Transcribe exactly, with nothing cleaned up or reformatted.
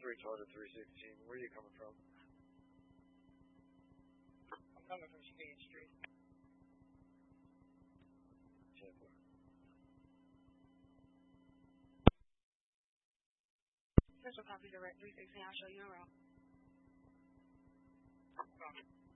retarded three sixteen. Where are you coming from? I'm coming from Speed Street. Tampa. Central copy direct three sixteen. I'll show you around. Copy.